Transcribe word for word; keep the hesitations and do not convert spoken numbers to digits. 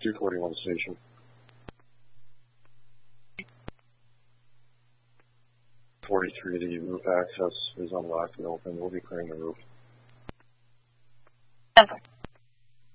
two forty-one station. forty-three, the roof access is unlocked and open. We'll be clearing the roof. Denver.